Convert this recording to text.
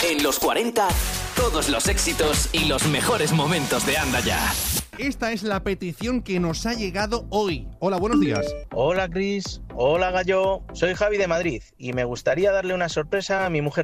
En los 40, todos los éxitos y los mejores momentos de Anda Ya. Esta es la petición que nos ha llegado hoy. Hola, buenos días. Hola Cris, hola Gallo, soy Javi de Madrid y me gustaría darle una sorpresa a mi mujer